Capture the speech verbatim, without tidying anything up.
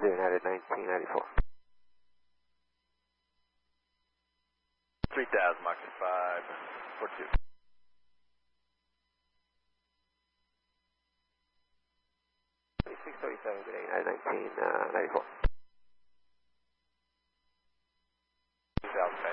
zero, United nineteen ninety-four. three thousand, Mach five, four two. six thirty-seven, good day, United nineteen ninety-four. two thousand.